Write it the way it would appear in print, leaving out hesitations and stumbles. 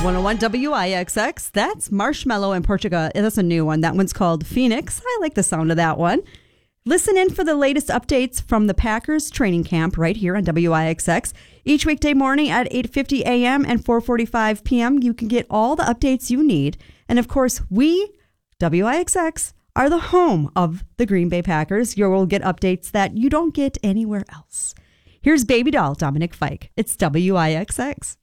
101 WIXX. That's Marshmallow and Portugal. That's a new one. That one's called Phoenix. I like the sound of that one. Listen in for the latest updates from the Packers training camp right here on WIXX. Each weekday morning at 8:50 a.m. and 4:45 p.m. You can get all the updates you need. And of course, we, WIXX, are the home of the Green Bay Packers. You will get updates that you don't get anywhere else. Here's Baby Doll, Dominic Fike. It's WIXX.